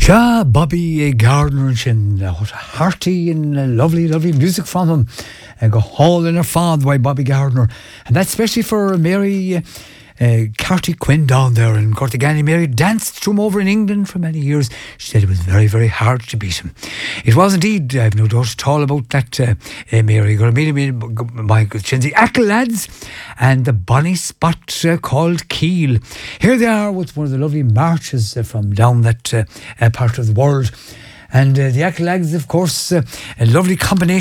Ja, Bobby Gardner sin what hearty and lovely music from him. Go hall in her fad by Bobby Gardner. And that's especially for Mary Carty Quinn down there in Cortegany. Mary danced through him over in England for many years. She said it was very, very hard to beat him. It was indeed, I have no doubt at all about that, Mary. You're going to meet him, my good Chinzy Ackle lads, and the bonny spot called Kiel. Here they are with one of the lovely marches from down that part of the world. And the Ackle lads, of course, a lovely combination